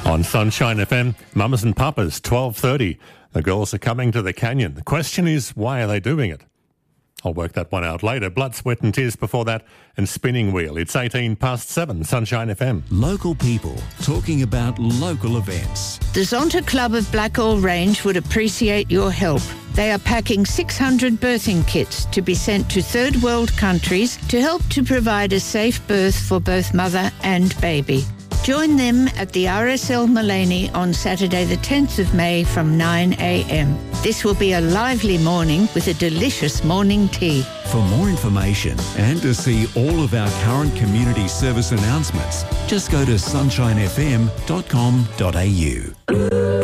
On Sunshine FM, Mamas and Papas, 12:30. The girls are coming to the canyon. The question is, why are they doing it? I'll work that one out later. Blood, Sweat and Tears before that and Spinning Wheel. It's 7:18, Sunshine FM. Local people talking about local events. The Zonta Club of Blackall Range would appreciate your help. They are packing 600 birthing kits to be sent to third world countries to help to provide a safe birth for both mother and baby. Join them at the RSL Mullaney on Saturday the 10th of May from 9 a.m. This will be a lively morning with a delicious morning tea. For more information and to see all of our current community service announcements, just go to sunshinefm.com.au.